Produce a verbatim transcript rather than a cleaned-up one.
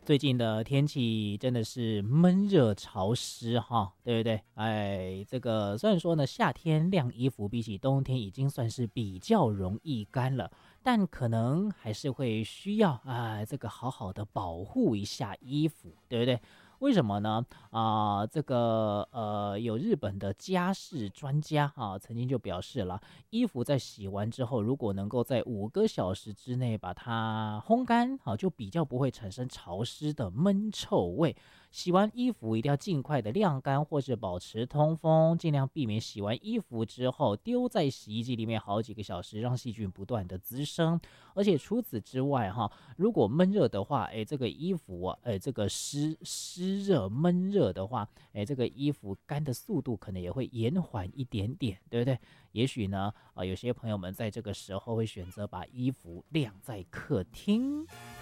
最近的天气真的是闷热潮湿哈，对不对？哎，这个虽然说呢，夏天晾衣服比起冬天已经算是比较容易干了，但可能还是会需要啊、哎，这个好好的保护一下衣服，对不对？为什么呢？啊、呃这个呃，有日本的家事专家啊，曾经就表示了，衣服在洗完之后，如果能够在五个小时之内把它烘干，好，就比较不会产生潮湿的闷臭味。洗完衣服一定要尽快的晾干，或是保持通风，尽量避免洗完衣服之后丢在洗衣机里面好几个小时，让细菌不断的滋生。而且除此之外，哈，如果闷热的话，哎，这个衣服啊，哎，这个湿湿热闷热的话，哎，这个衣服干的速度可能也会延缓一点点，对不对？也许呢，啊、有些朋友们在这个时候会选择把衣服晾在客厅。